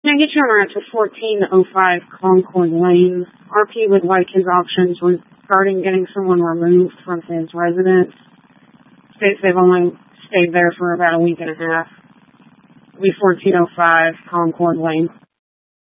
Can I get you on route to 1405 Concord Lane? RP would like his options regarding getting someone removed from his residence. States they've only stayed there for about a week and a half. It'll be 1405 Concord Lane.